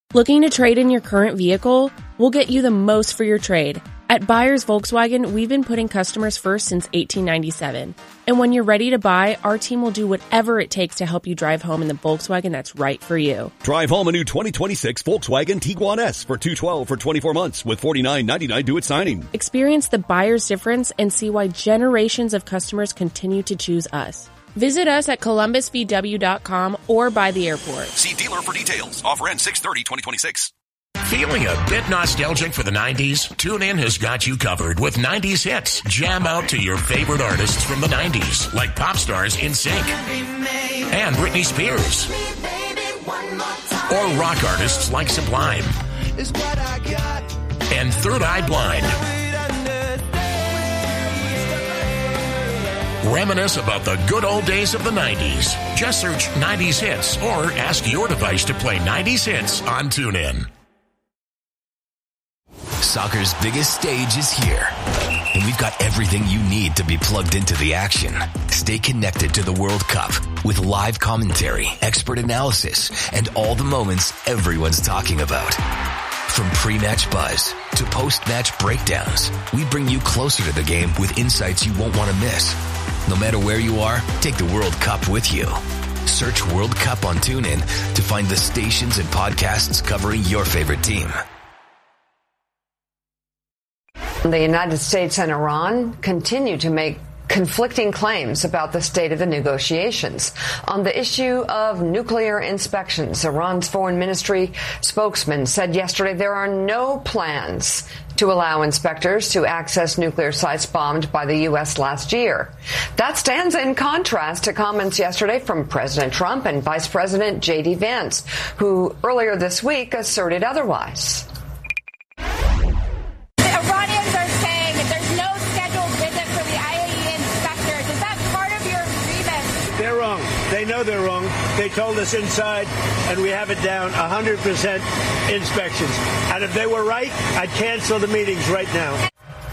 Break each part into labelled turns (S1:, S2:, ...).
S1: Looking to trade in your current vehicle? We'll get you the most for your trade. At Buyers Volkswagen, we've been putting customers first since 1897. And when you're ready to buy, our team will do whatever it takes to help you drive home in the Volkswagen that's right for you.
S2: Drive home a new 2026 Volkswagen Tiguan S for $212 for 24 months with $49.99 due at signing.
S1: Experience the buyer's difference and see why generations of customers continue to choose us. Visit us at columbusvw.com or by the airport.
S2: See dealer for details. Offer ends 6/30/2026.
S3: Feeling a bit nostalgic for the 90s? TuneIn has got you covered with 90s hits. Jam out to your favorite artists from the 90s, like pop stars NSYNC and Britney Spears, or rock artists like Sublime and Third Eye Blind. Reminisce about the good old days of the 90s. Just search 90s hits or ask your device to play 90s hits on TuneIn.
S4: Soccer's biggest stage is here, and we've got everything you need to be plugged into the action. Stay connected to the World Cup with live commentary, expert analysis, and all the moments everyone's talking about. From pre-match buzz to post-match breakdowns, we bring you closer to the game with insights you won't want to miss. No matter where you are, take the World Cup with you. Search World Cup on TuneIn to find the stations and podcasts covering your favorite team.
S5: The United States and Iran continue to make conflicting claims about the state of the negotiations. On the issue of nuclear inspections, Iran's foreign ministry spokesman said yesterday there are no plans to allow inspectors to access nuclear sites bombed by the U.S. last year. That stands in contrast to comments yesterday from President Trump and Vice President J.D. Vance, who earlier this week asserted otherwise.
S6: They know they're wrong. They told us inside, and we have it down, 100% inspections. And if they were right, I'd cancel the meetings right now.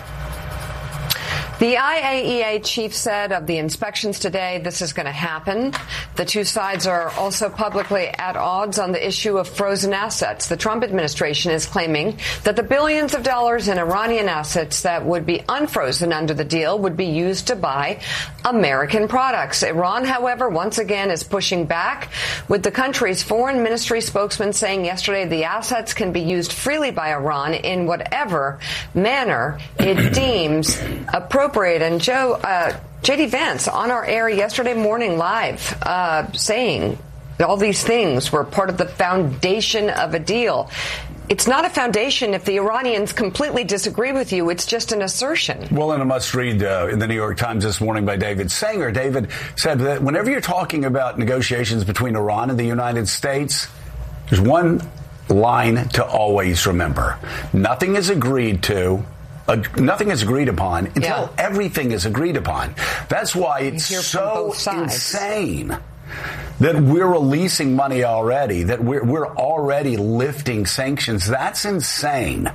S5: The IAEA chief said of the inspections today, this is going to happen. The two sides are also publicly at odds on the issue of frozen assets. The Trump administration is claiming that the billions of dollars in Iranian assets that would be unfrozen under the deal would be used to buy American products. Iran, however, once again is pushing back, with the country's foreign ministry spokesman saying yesterday the assets can be used freely by Iran in whatever manner it deems appropriate. And Joe, J.D. Vance on our air yesterday morning live saying all these things were part of the foundation of a deal. It's not a foundation if the Iranians completely disagree with you. It's just an assertion.
S7: Well, in a must-read in the New York Times this morning by David Sanger, David said that whenever you're talking about negotiations between Iran and the United States, there's one line to always remember. Nothing is agreed to. Nothing is agreed upon until everything is agreed upon. That's why it's so insane that we're releasing money already, that we're already lifting sanctions. That's insane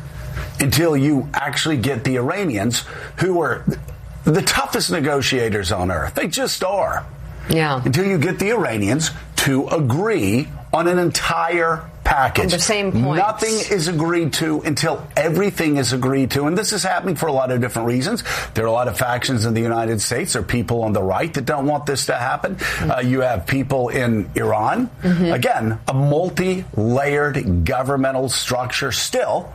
S7: until you actually get the Iranians, who are the toughest negotiators on earth. They just are.
S5: Yeah.
S7: Until you get the Iranians to agree on an entire package.
S5: On the same points.
S7: Nothing is agreed to until everything is agreed to. And this is happening for a lot of different reasons. There are a lot of factions in the United States. There are people on the right that don't want this to happen. You have people in Iran. Again, a multi-layered governmental structure still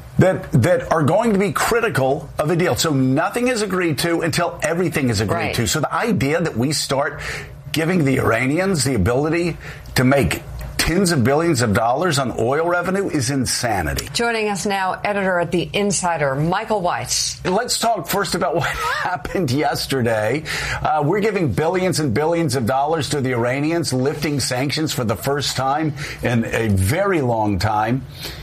S7: that are going to be critical of a deal. So nothing is agreed to until everything is agreed to. So the idea that we start giving the Iranians the ability to make tens of billions of dollars on oil revenue is insanity.
S5: Joining us now, editor at The Insider, Michael Weiss.
S7: Let's talk first about what happened yesterday. We're giving billions and billions of dollars to the Iranians, lifting sanctions for the first time in a very long time.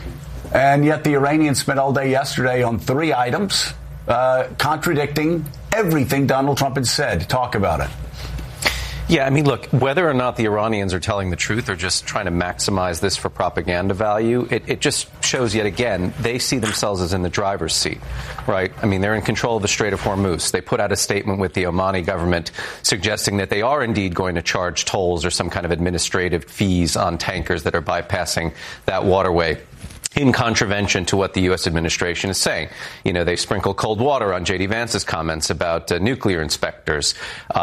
S7: And yet the Iranians spent all day yesterday on three items, contradicting everything Donald Trump had said. Talk about it.
S8: Yeah, I mean, look, whether or not the Iranians are telling the truth or just trying to maximize this for propaganda value, it just shows yet again they see themselves as in the driver's seat, right? I mean, they're in control of the Strait of Hormuz. They put out a statement with the Omani government suggesting that they are indeed going to charge tolls or some kind of administrative fees on tankers that are bypassing that waterway, in contravention to what the U.S. administration is saying. You know, they sprinkle cold water on J.D. Vance's comments about nuclear inspectors.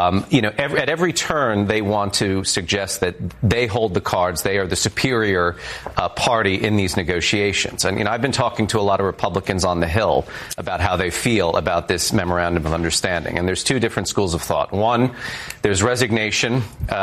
S8: At every turn, they want to suggest that they hold the cards. They are the superior party in these negotiations. And, I've been talking to a lot of Republicans on the Hill about how they feel about this memorandum of understanding. And there's two different schools of thought. One, there's resignation.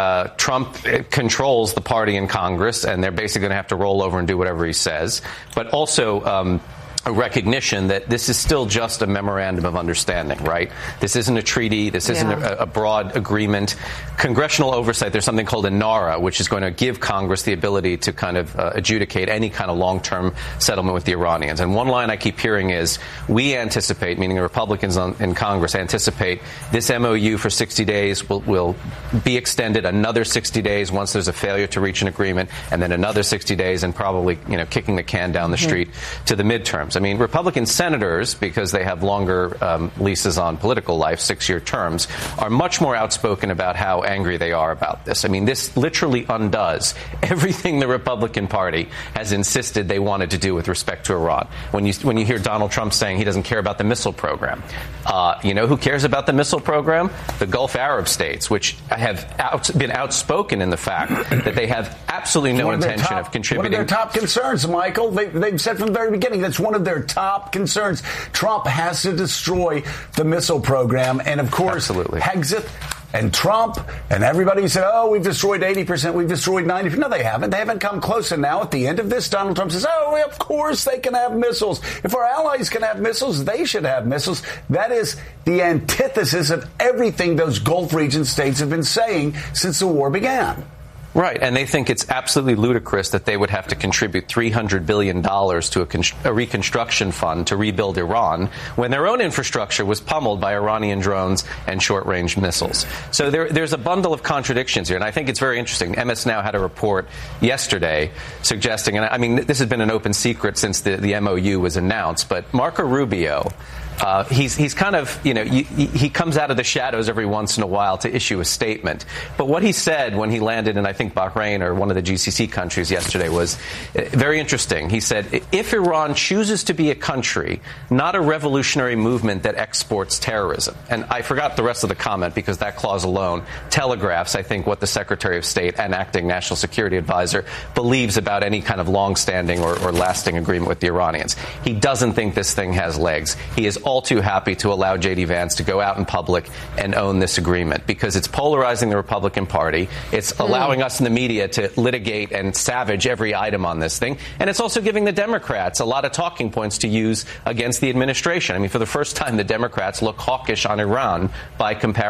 S8: Trump controls the party in Congress, and they're basically going to have to roll over and do whatever he says. But also a recognition that this is still just a memorandum of understanding, right? This isn't a treaty. This isn't a broad agreement. Congressional oversight, there's something called a NARA, which is going to give Congress the ability to kind of adjudicate any kind of long-term settlement with the Iranians. And one line I keep hearing is, we anticipate, meaning the Republicans in Congress anticipate, this MOU for 60 days will be extended another 60 days once there's a failure to reach an agreement, and then another 60 days and probably, kicking the can down the street to the midterms. I mean, Republican senators, because they have longer leases on political life, 6-year terms, are much more outspoken about how angry they are about this. I mean, this literally undoes everything the Republican Party has insisted they wanted to do with respect to Iran. When you hear Donald Trump saying he doesn't care about the missile program, who cares about the missile program? The Gulf Arab states, which have been outspoken in the fact that they have absolutely no intention of contributing.
S7: One of their top concerns, Michael, they've said from the very beginning, that's one of their top concerns. Trump has to destroy the missile program. And, of course, Hegseth and Trump and everybody said, we've destroyed 80%, we've destroyed 90%. No, they haven't. They haven't come close. And now at the end of this, Donald Trump says, of course they can have missiles. If our allies can have missiles, they should have missiles. That is the antithesis of everything those Gulf region states have been saying since the war began.
S8: Right, and they think it's absolutely ludicrous that they would have to contribute $300 billion to a reconstruction fund to rebuild Iran when their own infrastructure was pummeled by Iranian drones and short-range missiles. So there's a bundle of contradictions here, and I think it's very interesting. MS Now had a report yesterday suggesting, and I mean, this has been an open secret since the MOU was announced, but Marco Rubio, he's kind of, he comes out of the shadows every once in a while to issue a statement. But what he said when he landed in, I think, Bahrain or one of the GCC countries yesterday was very interesting. He said, if Iran chooses to be a country, not a revolutionary movement that exports terrorism. And I forgot the rest of the comment because that clause alone telegraphs, I think, what the Secretary of State and acting National Security Advisor believes about any kind of long-standing or lasting agreement with the Iranians. He doesn't think this thing has legs. He is all too happy to allow J.D. Vance to go out in public and own this agreement because it's polarizing the Republican Party. It's allowing us in the media to litigate and savage every item on this thing. And it's also giving the Democrats a lot of talking points to use against the administration. I mean, for the first time, the Democrats look hawkish on Iran by comparison.